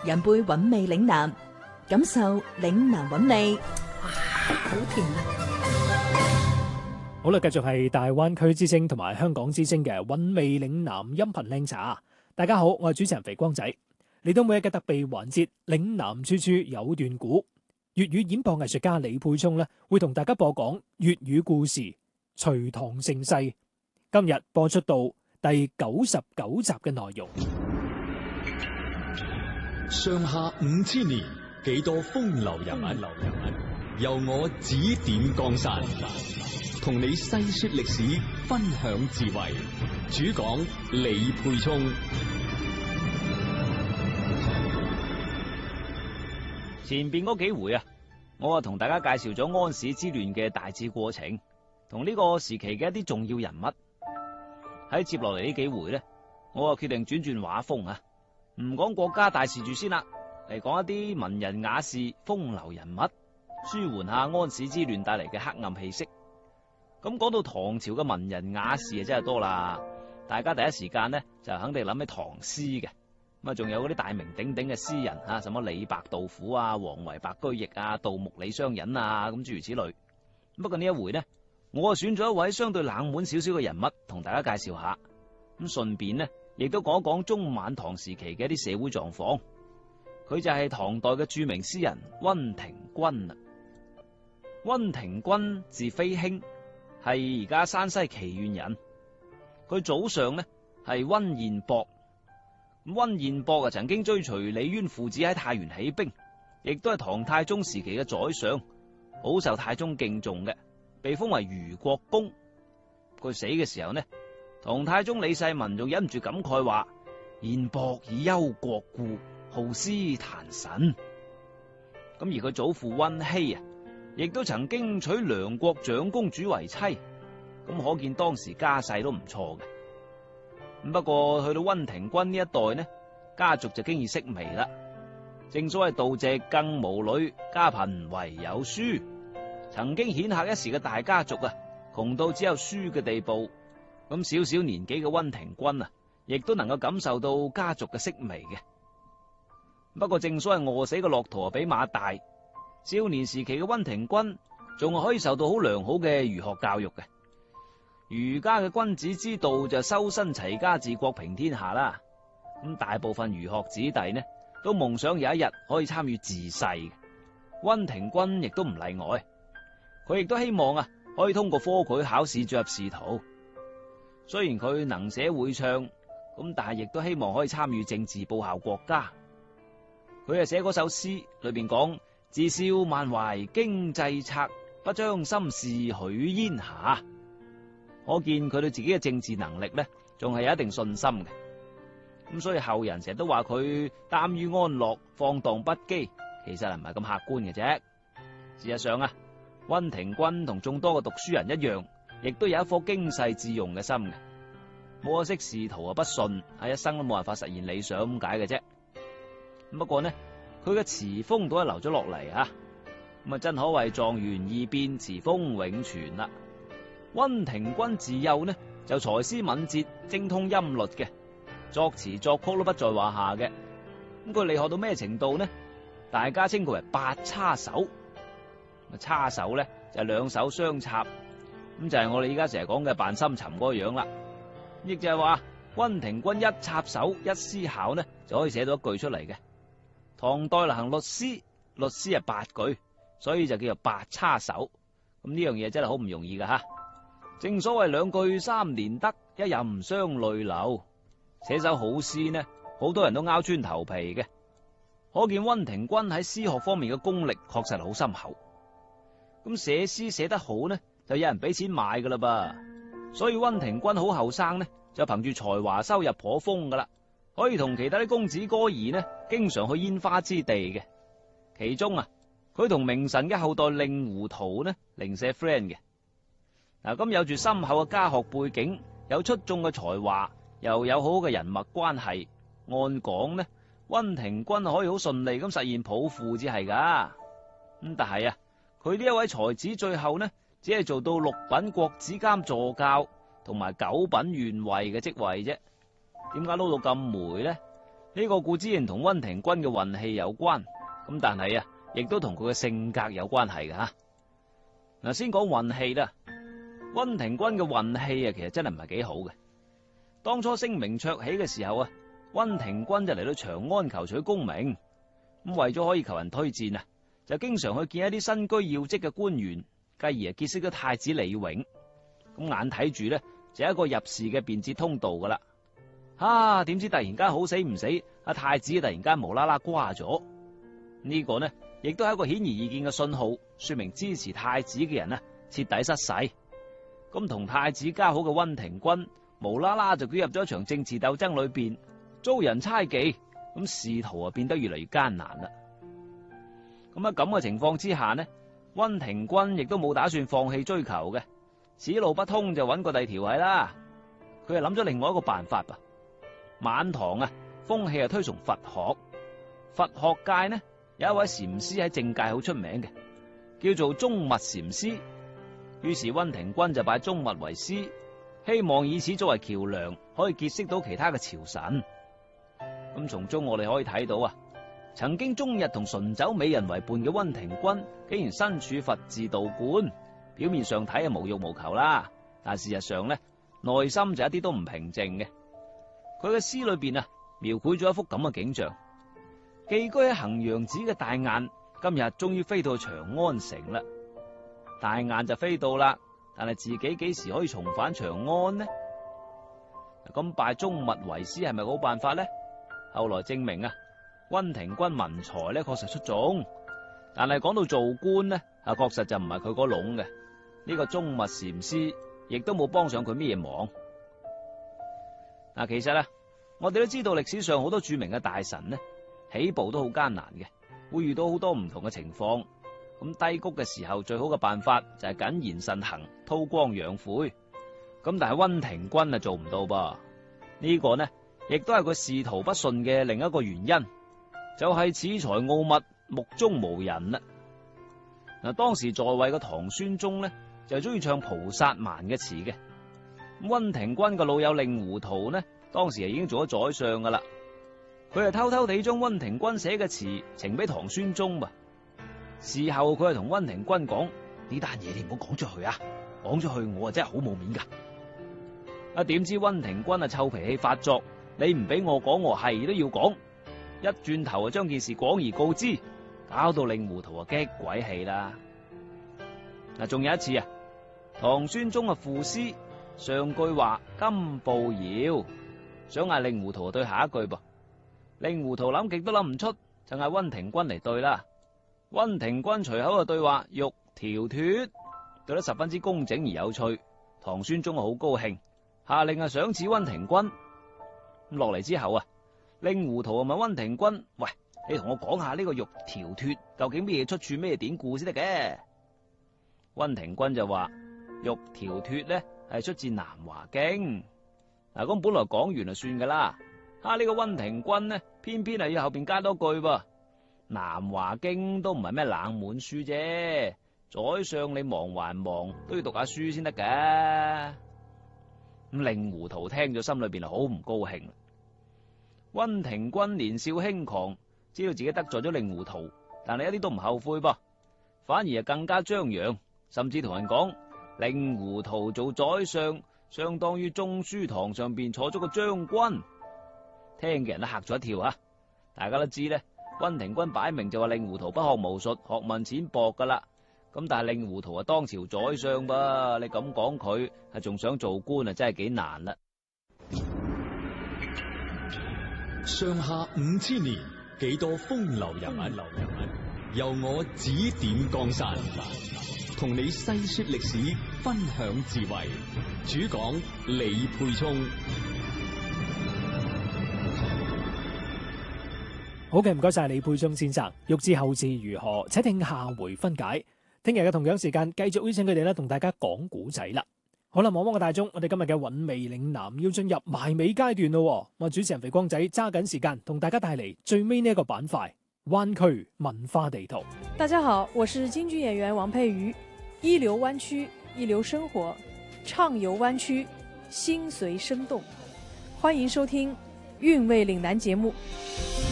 飲杯韻味嶺南，感受嶺南韻味。 哇，好甜啊！ 好啦，繼續係大灣區之聲同埋香港之聲嘅韻味嶺南音頻靚茶。大家好，我係主持人肥光仔，嚟到每日嘅特備環節嶺南處處有段古，粵語演播藝術家李沛聰咧會同大家播講粵語故事隋唐盛世。今日播出到第99集嘅內容。 上下5000年，幾多風流人物，由我指點江山，同你細說歷史，分享智慧。主講李沛聰。 前邊嗰幾回啊，我同大家介紹咗安史之亂嘅大致過程，同呢個時期嘅一啲重要人物。喺接落嚟呢幾回呢，我決定轉畫風啊，唔講國家大事住先啦，嚟講一啲文人雅士、風流人物，舒緩下安史之亂帶嚟嘅黑暗氣息。咁講到唐朝嘅文人雅士啊，真係多啦，大家第一時間呢就肯定諗起唐詩嘅。咁啊，仲有嗰啲大名鼎鼎嘅詩人啊，什麼李白、杜甫啊、王維、白居易啊、杜牧、李商隱啊，咁諸如此類。不過呢一回呢，我選咗一位相對冷門少少嘅人物同大家介紹下，咁順便呢亦都講一講中晚唐時期嘅一啲社會狀況。佢就係唐代嘅著名詩人溫庭筠啦。溫庭筠字飛卿，係而家山西祁縣人。佢祖上呢係溫彥博。溫彥博曾經追隨李淵父子喺太原起兵，亦都係唐太宗時期嘅宰相，好受太宗敬重嘅，被封為虞國公。佢死嘅時候呢，唐太宗李世民仲忍唔住感慨話：彥博以憂國故，好詩壇臣。咁而佢祖父溫熙啊，亦都曾經娶梁國長公主為妻，咁可見當時家世都唔錯嘅。不過去到溫庭筠呢一代呢，家族就經已式微啦。正所謂盜籍更無女，家貧唯有書。曾經顯赫一時嘅大家族啊，窮到只有書嘅地步。咁小小年紀嘅溫庭筠啊，亦都能夠感受到家族嘅式微嘅。不過正所謂餓死嘅駱駝比馬大，少年時期嘅溫庭筠仲係可以受到好良好嘅儒學教育嘅。儒家嘅君子之道就修身齊家治國平天下啦。咁大部分儒學子弟呢，都夢想有一日可以參與治世嘅。溫庭筠亦都唔例外，佢亦都希望啊可以通過科舉考試進入仕途。雖然佢能寫會唱，咁但係亦都希望可以參與政治報效國家。佢寫嗰首詩裏邊講：自少萬懷經濟策，不將心事許燕霞。可見佢對自己嘅政治能力呢，仲係有一定信心嘅。咁所以後人成日都話佢耽於安樂，放蕩不羈，其實係唔係咁客觀嘅啫。事實上啊，溫庭筠同眾多嘅讀書人一樣，亦都有一顆經世致用嘅心嘅。冇可惜仕途不順，係一生都冇辦法實現理想咁解嘅啫。不過呢，佢嘅詞風都係留咗落嚟啊。咁啊，真可謂狀元易變，詞風永存啦。溫庭筠自幼呢就才思敏捷，精通音律嘅，作詞作曲都不在話下嘅。咁佢厲害到咩程度呢？大家稱佢為八叉手。叉手呢就係兩手相插，咁就係我哋而家成日講嘅扮深沉嗰個樣啦。亦就係話溫庭筠一插手一思考呢，就可以寫到一句出嚟嘅。唐代流行律詩，律詩係8句，所以就叫做八叉手。咁呢樣嘢真係好唔容易噶吓。正所謂兩句三連得，一吟雙淚流。寫首好詩呢，好多人都拗穿頭皮嘅。可見溫庭筠喺詩學方面嘅功力確實好深厚。咁寫詩寫得好呢，就有人俾錢買噶啦噃。所以溫庭筠好後生呢，就憑住才華收入頗豐噶啦，可以同其他啲公子哥兒呢，經常去煙花之地嘅。其中啊，佢同名臣嘅後代令狐圖呢，零舍 friend 嘅。嗱，咁有住深厚嘅家學背景，有出眾嘅才華，又有好好嘅人脈關係，按講呢，溫庭筠可以好順利咁實現抱負至係噶。咁但係啊，佢呢一位才子最後呢，只係做到6品國子監助教同埋9品縣尉嘅職位啫。點解撈到咁霉呢？ 呢個固然同溫庭筠嘅運氣有關，咁但係啊，亦都同佢嘅性格有關係嘅吓。嗱，先講運氣啦。溫庭筠嘅運氣啊，其實真係唔係幾好嘅。當初聲名鵲起嘅時候啊，溫庭筠就嚟到長安求取功名，咁為咗可以求人推薦啊，就經常去見一啲身居要職嘅官員，繼而結識咗太子李榮。咁眼睇住咧，就係一個入仕嘅便捷通道噶啦。點知突然間好死唔死，阿太子突然間無啦啦瓜咗。呢個呢，亦都係一個顯而易見嘅信號，說明支持太子嘅人呢徹底失勢。咁同太子交好嘅溫庭筠，無啦啦就捲入咗一場政治鬥爭裏邊，遭人猜忌，咁仕途啊變得越嚟越艱難啦。咁喺咁嘅情況之下呢，溫庭筠亦都冇打算放棄追求嘅，此路不通就揾個第二條係啦。佢係諗咗另外一個辦法噃。晚唐啊，風氣係推崇佛學，佛學界呢有一位禪師喺政界好出名嘅，叫做宗密禪師。於是溫庭筠就拜宗密為師，希望以此作為橋梁，可以結識到其他嘅朝臣。咁從中我哋可以睇到啊，曾經終日同醇酒美人為伴嘅溫庭筠，竟然身處佛寺道觀，表面上睇係無欲無求啦，但事實上呢，內心就一啲都唔平靜嘅。佢嘅詩裏邊啊，描繪咗一幅咁嘅景象：寄居喺衡陽寺嘅大雁，今日終於飛到長安城啦。大雁就飛到啦，但係自己幾時可以重返長安呢？咁拜宗密為師係咪好辦法呢？後來證明啊，溫庭筠文才咧確實出眾，但係講到做官呢，確實就唔係佢嗰籠嘅。呢個宗密禪師亦都冇幫上佢咩忙。其實咧，我哋都知道歷史上好多著名嘅大臣呢，起步都好艱難嘅，會遇到好多唔同嘅情況。咁低谷嘅時候，最好嘅辦法就係謹言慎行，韜光養晦。咁但係溫庭筠啊做唔到噃。呢個呢，亦都係佢仕途不順嘅另一個原因，就係恃才傲物，目中無人啦。當時在位嘅唐宣宗呢，就中意唱菩薩蠻嘅詞嘅。溫庭筠嘅老友令狐濤呢，當時已經做咗宰相噶啦。佢係偷偷地將溫庭筠寫嘅詞呈俾唐宣宗噃。事後佢係同溫庭筠講：呢單嘢你唔好講出去啊，講出去我真係好冇面噶。點知溫庭筠啊臭脾氣發作，你唔俾我講，我係都要講。一轉頭啊將件事廣而告之，搞到令狐濤啊激鬼氣啦。仲有一次啊，唐宣宗啊賦詩，上句話金步搖，想嗌令狐濤對下一句噃。令狐濤諗極都諗唔出，就嗌溫庭筠嚟對啦。溫庭筠隨口嘅對話玉條脫，對得十分之工整而有趣。唐宣宗好高興，下令賞賜溫庭筠。咁落嚟之後啊，令狐濤問溫庭筠：喂，你同我講下呢個玉條脫究竟咩出處咩典故先得嘅？溫庭筠就話：玉條脫呢係出自《南華經》。咁本來講完就算噶啦，呢個溫庭筠呢偏偏係要後邊加多句噃。南華經都唔係咩冷門書啫，宰相你忙還忙，都要讀下書先得㗎。咁令狐濤聽咗心裏邊好唔高興。溫庭筠年少輕狂，知道自己得罪咗令狐濤，但係一啲都唔後悔噃，反而係更加張揚，甚至同人講令狐濤做宰相，相當於中書堂上邊坐咗個將軍。聽嘅人都嚇咗一跳啊！大家都知咧，溫庭筠擺明就話令狐濤不學無術，學問淺薄噶啦。咁但係令狐濤當朝宰相噃，你咁講佢係仲想做官啊，真係幾難啦。 上下5000年，幾多風流人物，由我指點江山，同你細說歷史，分享智慧。主講李沛聰。 好嘅，唔該晒李沛聰先生。欲知後事如何，且聽下回分解。聽日嘅同樣時間，繼續邀請佢哋咧，同大家講古仔啦。好啦，望望個大鐘，我哋今日嘅韻味嶺南要進入埋尾階段咯。我主持人肥光仔揸緊時間，同大家帶嚟最尾呢一個板塊——灣區文化地圖。 大家好，我是京劇演員王佩瑜。一流灣區，一流生活，暢遊灣區，心隨聲動。歡迎收聽韻味嶺南節目。